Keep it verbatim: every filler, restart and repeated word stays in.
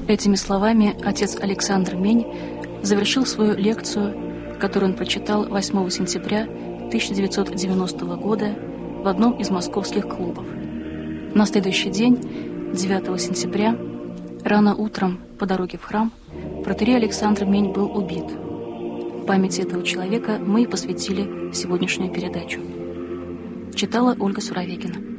Этими словами отец Александр Мень завершил свою лекцию, которую он прочитал восьмого сентября тысяча девятьсот девяностого года в одном из московских клубов. На следующий день, девятого сентября, рано утром по дороге в храм, протоиерей Александр Мень был убит. Памяти этого человека мы и посвятили сегодняшнюю передачу. Читала Ольга Суровегина.